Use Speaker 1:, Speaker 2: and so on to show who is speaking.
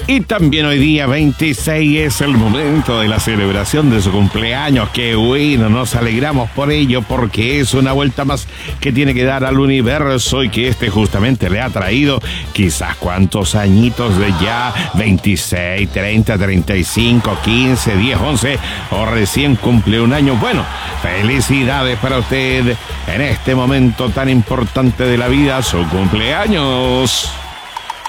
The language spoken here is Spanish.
Speaker 1: Y también hoy día 26 es el momento de la celebración de su cumpleaños. ¡Qué bueno! Nos alegramos por ello porque es una vuelta más que tiene que dar al universo y que justamente le ha traído quizás cuántos añitos de ya 26, 30, 35, 15, 10, 11 o recién cumple un año. Bueno, felicidades para usted en este momento tan importante de la vida, su cumpleaños.